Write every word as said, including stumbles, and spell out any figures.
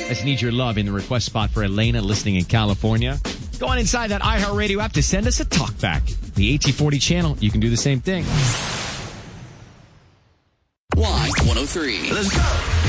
Let's Need Your Love in the request spot for Elena listening in California. Go on inside that iHeartRadio app to send us a talkback. The A T forty channel, you can do the same thing. Y one oh three. Let's go.